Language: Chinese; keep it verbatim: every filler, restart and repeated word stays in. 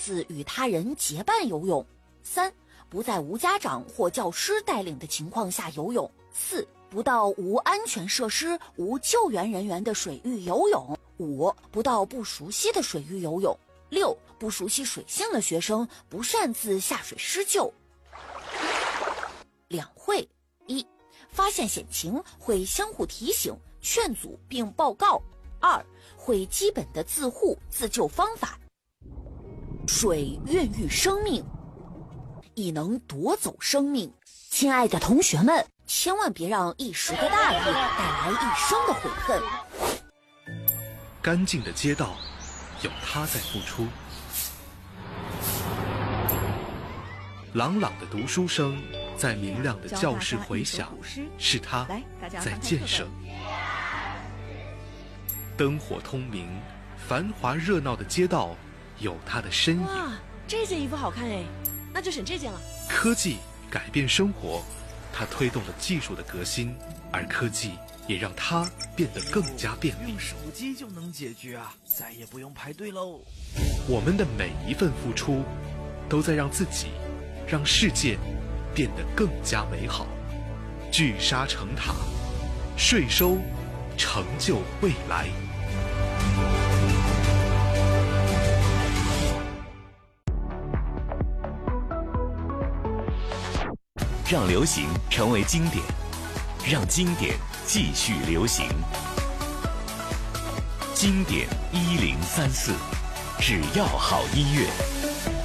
自与他人结伴游泳；三、不在无家长或教师带领的情况下游泳；四、不到无安全设施、无救援人员的水域游泳；五、不到不熟悉的水域游泳；六、不熟悉水性的学生不擅自下水施救。两会：一、发现险情会相互提醒、劝阻并报告；二、会基本的自护自救方法。水孕育生命，亦能夺走生命。亲爱的同学们，千万别让一时的大意带来一生的悔恨。 干净的街道，有他在付出；朗朗的读书声，在明亮的教室回响，是他在建设。灯火通明，繁华热闹的街道有它的身影。 哇，这件衣服好看哎，那就选这件了。 科技改变生活，它推动了技术的革新，而科技也让它变得更加便利。 用手机就能解决啊，再也不用排队喽。 我们的每一份付出，都在让自己、让世界变得更加美好。聚沙成塔，税收成就未来。 让流行成为经典，让经典继续流行。经典一零三四，只要好音乐。